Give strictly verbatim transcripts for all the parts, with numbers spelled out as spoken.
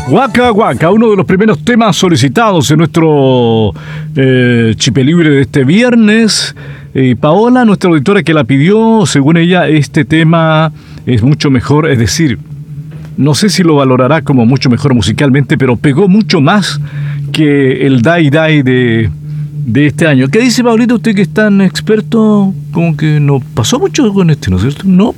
Waka Waka, uno de los primeros temas solicitados en nuestro eh, Chipe Libre de este viernes. Eh, Paola, nuestra auditora que la pidió, según ella, este tema es mucho mejor, es decir, no sé si lo valorará como mucho mejor musicalmente, pero pegó mucho más que el Dai Dai de, de este año. ¿Qué dice, Paulito, usted que es tan experto? Como que no pasó mucho con este, ¿no es cierto? No.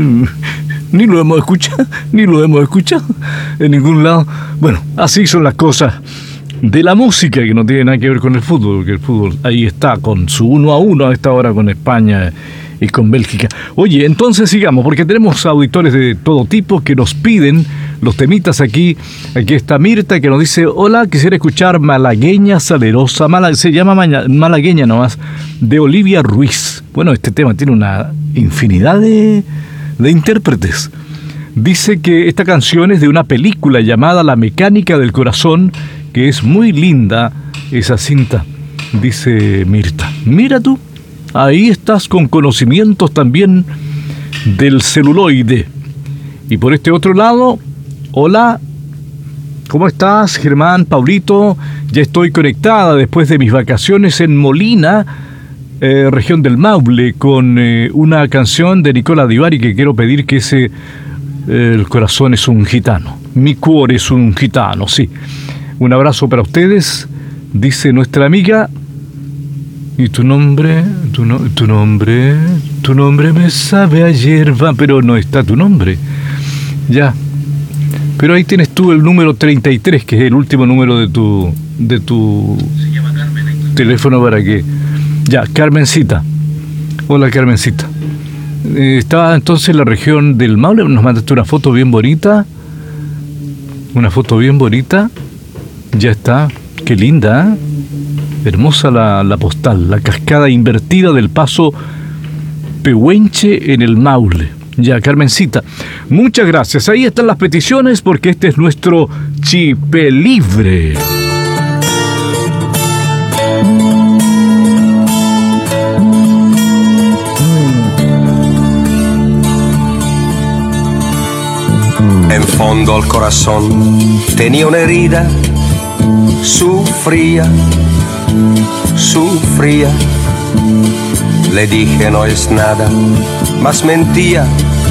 Ni lo hemos escuchado, ni lo hemos escuchado en ningún lado. Bueno, así son las cosas de la música, que no tiene nada que ver con el fútbol, porque el fútbol ahí está con su uno a uno a esta hora con España y con Bélgica. Oye, entonces sigamos, porque tenemos auditores de todo tipo que nos piden los temitas aquí. Aquí está Mirta, que nos dice: hola, quisiera escuchar Malagueña Salerosa, Mala, se llama Malagueña nomás, de Olivia Ruiz. Bueno, este tema tiene una infinidad de... de intérpretes. Dice que esta canción es de una película llamada La Mecánica del Corazón, que es muy linda esa cinta, dice Mirta. Mira tú, ahí estás con conocimientos también del celuloide. Y por este otro lado, hola, ¿cómo estás, Germán, Paulito? Ya estoy conectada después de mis vacaciones en Molina, Eh, región del Maule, con eh, una canción de Nicola Di Bari que quiero pedir, que ese eh, El corazón es un gitano, mi cuore es un gitano, sí. Un abrazo para ustedes, dice nuestra amiga. ¿Y tu nombre? Tu, no, tu nombre, tu nombre me sabe a hierba, pero no está tu nombre. Ya. Pero ahí tienes tú el número treinta y tres, que es el último número de tu, de tu Se llama Carmen, teléfono para que... Ya, Carmencita. Hola, Carmencita. Eh, estaba entonces en la región del Maule. Nos mandaste una foto bien bonita. Una foto bien bonita. Ya está. Qué linda, ¿eh? Hermosa la, la postal. La cascada invertida del paso Pehuenche en el Maule. Ya, Carmencita. Muchas gracias. Ahí están las peticiones, porque este es nuestro Chipe Libre. En fondo al corazón tenía una herida, sufría, sufría. Le dije no es nada, mas mentía,